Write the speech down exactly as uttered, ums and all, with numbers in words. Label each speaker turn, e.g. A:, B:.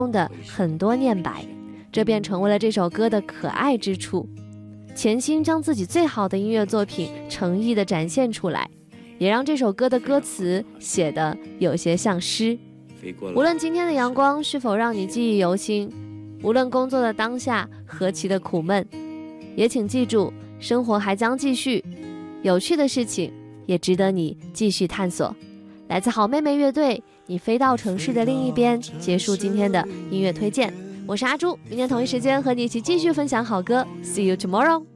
A: 中的很多念白，这便成为了这首歌的可爱之处。潜心将自己最好的音乐作品诚意地展现出来，也让这首歌的歌词写得有些像诗。无论今天的阳光是否让你记忆犹新，无论工作的当下何其的苦闷，也请记住，生活还将继续，有趣的事情也值得你继续探索。来自好妹妹乐队，你飞到城市的另一边，结束今天的音乐推荐。我是阿朱，明天同一时间和你一起继续分享好歌。See you tomorrow。